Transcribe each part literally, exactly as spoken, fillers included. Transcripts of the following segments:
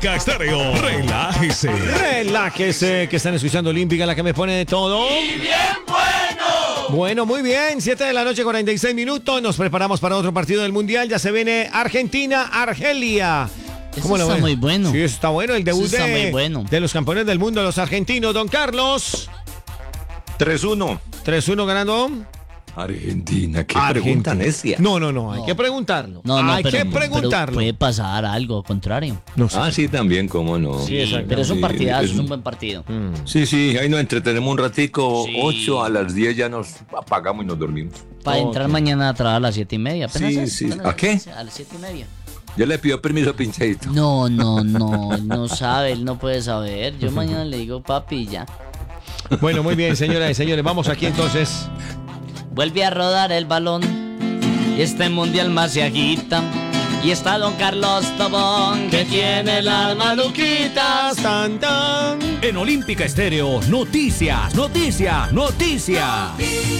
Estéreo, relájese. Relájese, que están escuchando Olímpica, la que me pone de todo. ¡Y bien bueno! Bueno, muy bien, siete de la noche, cuarenta y seis minutos. Nos preparamos para otro partido del Mundial. Ya se viene Argentina-Argelia. Eso está muy bueno. Sí, eso está bueno. El debut Eso está de, muy bueno. de los campeones del mundo, los argentinos. Don Carlos. tres uno. tres uno ganando. Argentina, qué Argentina. pregunta necia. No, no, no, hay No. que preguntarlo. No, no, hay pero, que pero preguntarlo. puede pasar algo, al contrario. No sé. Ah, sí, también, cómo no. Sí, exacto. Pero es un Sí, partidazo, es- es un buen partido. Mm. Sí, sí, ahí nos entretenemos un ratico, Sí. ocho a las diez ya nos apagamos y nos dormimos. Para Ok. entrar mañana a trabajar a las siete y media. Apenas Sí, es, sí. apenas ¿A qué? es, A las siete y media. Ya le pidió permiso a Pincheito. No, no, no, él no sabe, él no puede saber. Yo mañana le digo papi y ya. Bueno, muy bien, señoras y señores. Vamos aquí entonces. Vuelve a rodar el balón y este mundial más se agita. Y está don Carlos Tobón que tiene las maluquitas. Tan, tan. En Olímpica Estéreo, noticias, noticias, noticias.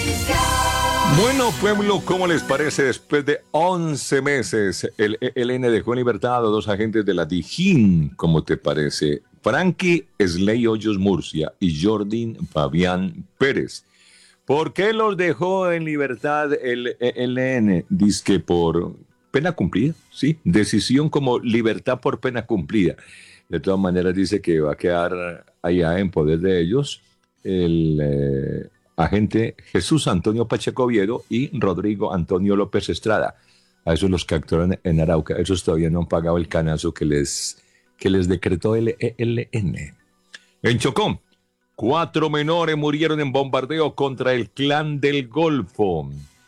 Bueno, pueblo, ¿cómo les parece? Después de once meses, el E L N dejó en libertad a dos agentes de la Dijín. ¿Cómo te parece? Frankie Sley Hoyos Murcia y Jordín Fabián Pérez. ¿Por qué los dejó en libertad el E L N? Dice que por pena cumplida, ¿sí? Decisión como libertad por pena cumplida. De todas maneras, dice que va a quedar allá en poder de ellos el eh, agente Jesús Antonio Pacheco Oviedo y Rodrigo Antonio López Estrada. A esos los capturaron en Arauca. Esos todavía no han pagado el canazo que les, que les decretó el E L N. En Chocó, cuatro menores murieron en bombardeo contra el Clan del Golfo.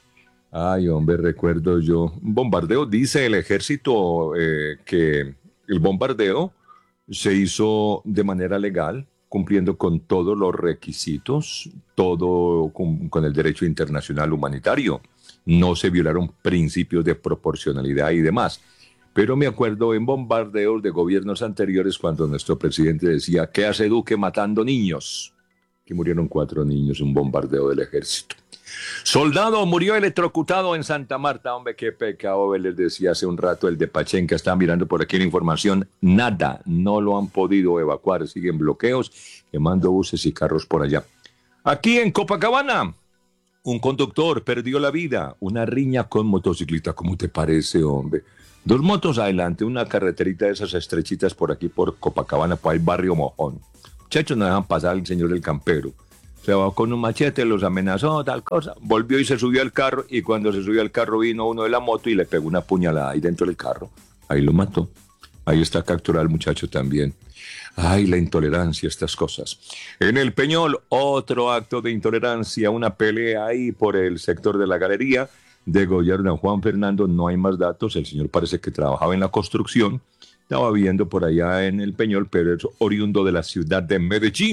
Ay, hombre, recuerdo yo. Un bombardeo, dice el ejército eh, que el bombardeo se hizo de manera legal, cumpliendo con todos los requisitos, todo con, con el derecho internacional humanitario. No se violaron principios de proporcionalidad y demás. Pero me acuerdo en bombardeos de gobiernos anteriores cuando nuestro presidente decía, ¿qué hace Duque matando niños? Que murieron cuatro niños en un bombardeo del ejército. Soldado murió electrocutado en Santa Marta. Hombre, qué pecado, les decía hace un rato el de Pachenca. Estaba mirando por aquí la información. Nada, no lo han podido evacuar. Siguen bloqueos, quemando buses y carros por allá. Aquí en Copacabana, un conductor perdió la vida. Una riña con motociclista. ¿Cómo te parece, hombre? Dos motos adelante, una carreterita de esas estrechitas por aquí, por Copacabana, por el barrio Mojón. Muchachos, no dejan pasar al señor del campero. Se va con un machete, los amenazó, tal cosa. Volvió y se subió al carro, y cuando se subió al carro vino uno de la moto y le pegó una puñalada ahí dentro del carro. Ahí lo mató. Ahí está capturado el muchacho también. Ay, la intolerancia, estas cosas. En el Peñol, otro acto de intolerancia, una pelea ahí por el sector de la galería. Degollaron a Juan Fernando, no hay más datos. El señor parece que trabajaba en la construcción. Estaba viviendo por allá en el Peñol, pero es oriundo de la ciudad de Medellín.